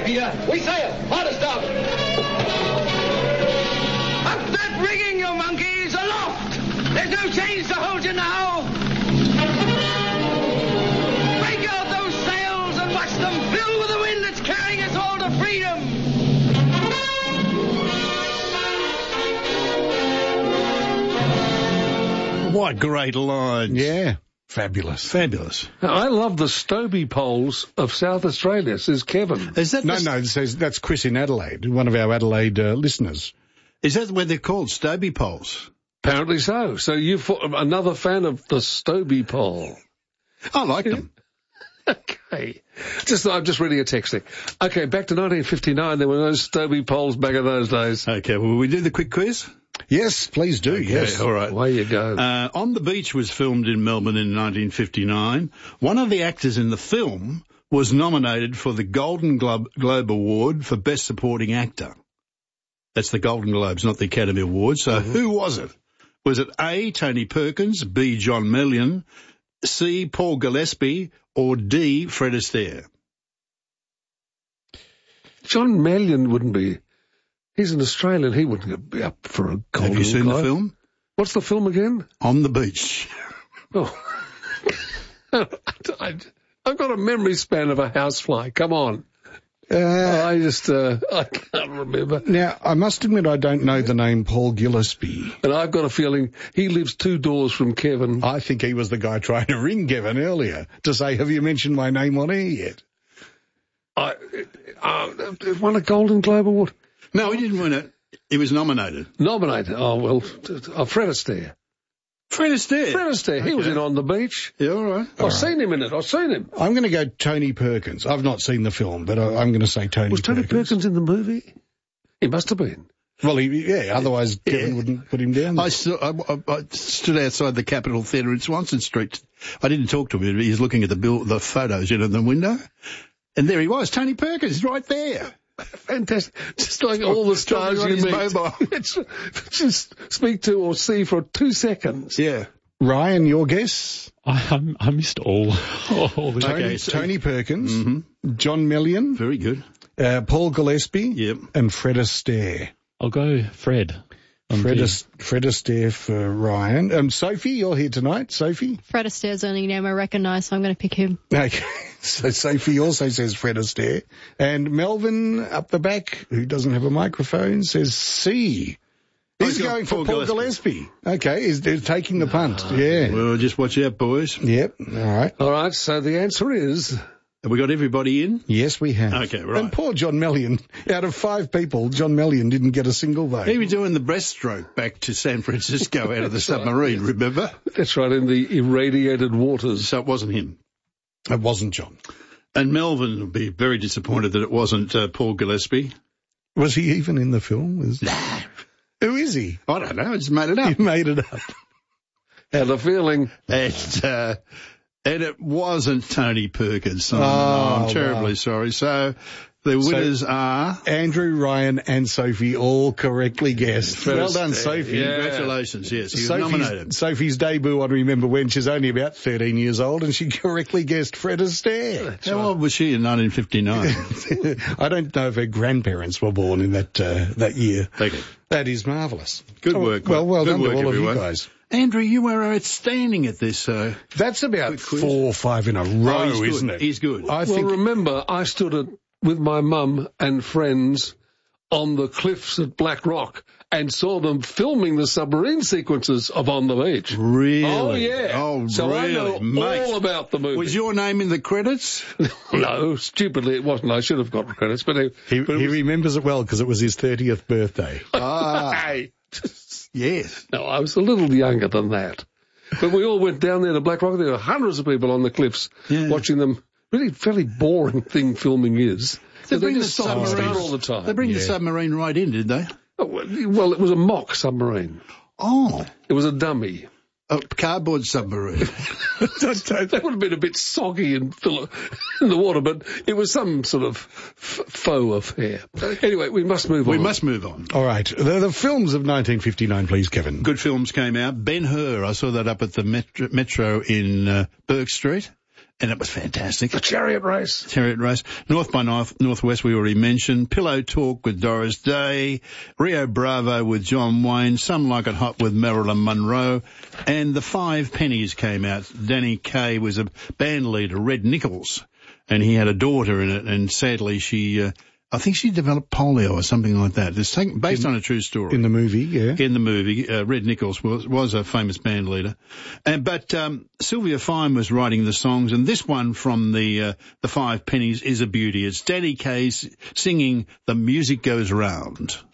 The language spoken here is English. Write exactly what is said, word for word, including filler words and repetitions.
Peter. We sail. Hard to stop. Up that rigging, you monkeys. Aloft. There's no chains to hold you now. Break out those sails and watch them fill with the wind that's carrying us all to freedom. What great lines. Yeah. Fabulous. Fabulous. I love the Stobie poles of South Australia, says Kevin. Is that No, the, no, says that's Chris in Adelaide, one of our Adelaide uh, listeners. Is that what they're called, Stobie poles? Apparently so. So you're another fan of the Stobie pole. I like them. Okay. Just, I'm just reading a text there. Okay, back to nineteen fifty-nine. There were no Stobie poles back in those days. Okay, well, we do the quick quiz? Yes, please do, yes. All right. Away you go. Uh, On the Beach was filmed in Melbourne in nineteen fifty-nine. One of the actors in the film was nominated for the Golden Globe, Globe Award for Best Supporting Actor. That's the Golden Globes, not the Academy Awards. So mm-hmm. Who was it? Was it A, Tony Perkins, B, John Mellion, C, Paul Gillespie, or D, Fred Astaire? John Mellion wouldn't be... He's an Australian. He wouldn't be up for a Golden Have you seen Globe. the film? What's the film again? On the Beach. Oh. I, I've got a memory span of a housefly. Come on. Uh, I just, uh, I can't remember. Now, I must admit I don't know the name Paul Gillespie. And I've got a feeling he lives two doors from Kevin. I think he was the guy trying to ring Kevin earlier to say, have you mentioned my name on air yet? I, uh, won a Golden Globe Award. No, he didn't win it. He was nominated. Nominated? Oh, well, uh, Fred Astaire. Fred Astaire? Fred Astaire. Okay. He was in On the Beach. Yeah, all right. I've all seen right. him in it. I've seen him. I'm going to go Tony Perkins. I've not seen the film, but I, I'm going to say Tony was Perkins. Was Tony Perkins in the movie? He must have been. Well, he, yeah, otherwise yeah. Kevin wouldn't put him down. I, st- I, I, I stood outside the Capitol Theatre in Swanston Street. I didn't talk to him. He was looking at the bill, the photos in the window. And there he was, Tony Perkins, right there. Fantastic. Just like all the stars you meet. Just speak to or see for two seconds. Yeah. Ryan, your guess? I, I missed all. all the Tony, okay, so, Tony Perkins, mm-hmm. John Mellion. Very good. Uh, Paul Gillespie. Yep. And Fred Astaire. I'll go Fred. Fred, Ast- Fred Astaire for Ryan. Um, Sophie, you're here tonight. Sophie? Fred Astaire's the only name I recognise, so I'm going to pick him. Okay. So Sophie also says Fred Astaire. And Melvin up the back, who doesn't have a microphone, says C. He's going for Paul, Paul Gillespie. Gillespie. Okay, he's, he's taking the punt. Oh, yeah. Well, just watch out, boys. Yep. All right. All right, so the answer is... Have we got everybody in? Yes, we have. Okay, right. And poor John Mellion, out of five people, John Mellion didn't get a single vote. He was doing the breaststroke back to San Francisco out of the submarine, right. Remember? That's right, in the irradiated waters. So it wasn't him. It wasn't John. And Melvin would be very disappointed that it wasn't uh, Paul Gillespie. Was he even in the film? Was... Nah. Who is he? I don't know. I just made it up. You made it up. Had a feeling. And, uh, and it wasn't Tony Perkins. Oh, oh I'm terribly wow. sorry. So the winners so, are... Andrew, Ryan and Sophie all correctly guessed. First, well done, Sophie. Yeah. Congratulations. Yes, he was Sophie's, nominated. Sophie's debut on Remember When. She's only about thirteen years old and she correctly guessed Fred Astaire. That's How right. old was she in nineteen fifty-nine? I don't know if her grandparents were born in that uh, that year. Okay. That is marvellous. Good oh, work. Well, well Good done work, to all everyone. of you guys. Andrew, you were outstanding at this. Uh, That's about four or five in a row, oh, isn't it? He's good. I well, think... remember, I stood at, with my mum and friends on the cliffs at Black Rock and saw them filming the submarine sequences of On the Beach. Really? Oh, yeah. Oh, so really? I know Mate, all about the movie. Was your name in the credits? No, stupidly it wasn't. I should have got credits. But, it, he, but it he was... remembers it well because it was his thirtieth birthday. Ah, hey. Yes. No, I was a little younger than that. But we all went down there to Black Rock. There were hundreds of people on the cliffs yeah. watching them. Really fairly boring thing filming is. They bring they the submarine all the time. They bring yeah. the submarine right in, did they? Oh, well, it was a mock submarine. Oh. It was a dummy. A cardboard submarine. That would have been a bit soggy and fill in the water, but it was some sort of f- faux affair. Anyway, we must move we on. We must move on. All right. The, the films of nineteen fifty-nine, please, Kevin. Good films came out. Ben-Hur, I saw that up at the Metro, metro in uh, Burke Street. and it was fantastic. The Chariot Race. Chariot Race. North by North, Northwest, we already mentioned. Pillow Talk with Doris Day. Rio Bravo with John Wayne. Some Like It Hot with Marilyn Monroe. And The Five Pennies came out. Danny Kaye was a band leader, Red Nichols, and he had a daughter in it, and sadly she... Uh, I think she developed polio or something like that. It's taken, based in, on a true story. In the movie, yeah. In the movie, uh, Red Nichols was, was a famous band leader. And, but, um, Sylvia Fine was writing the songs, and this one from the, uh, the Five Pennies is a beauty. It's Danny Kaye singing The Music Goes Round.